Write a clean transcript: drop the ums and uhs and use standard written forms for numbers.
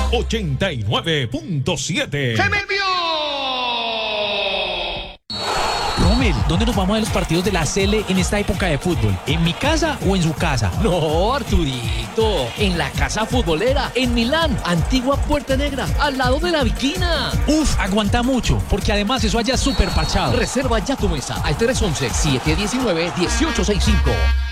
89.7. ¡Se me envió! Rommel, ¿dónde nos vamos a ver los partidos de la CL en esta época de fútbol? ¿En mi casa o en su casa? No, Arturito, en la casa futbolera, en Milán, antigua Puerta Negra, al lado de la Viquina. Uf, aguanta mucho, porque además eso allá es súper parchado. Reserva ya tu mesa al 311-719-1865.